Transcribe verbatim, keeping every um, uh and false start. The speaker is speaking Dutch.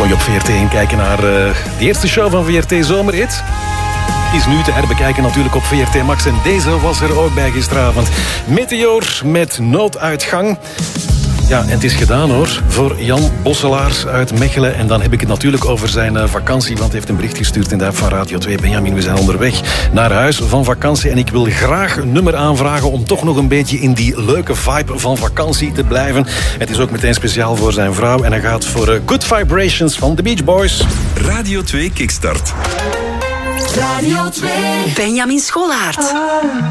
je op V R T één kijken naar uh, de eerste show van V R T Zomerhit. Is nu te herbekijken natuurlijk op V R T Max. En deze was er ook bij gisteravond. Meteor met nooduitgang. Ja, en het is gedaan hoor, voor Jan Bosselaars uit Mechelen. En dan heb ik het natuurlijk over zijn uh, vakantie, want hij heeft een bericht gestuurd in de app van Radio twee. Benjamin, we zijn onderweg naar huis van vakantie. En ik wil graag een nummer aanvragen om toch nog een beetje in die leuke vibe van vakantie te blijven. Het is ook meteen speciaal voor zijn vrouw. En hij gaat voor uh, Good Vibrations van The Beach Boys. Radio twee Kickstart. Radio twee. Benjamin Scholaert.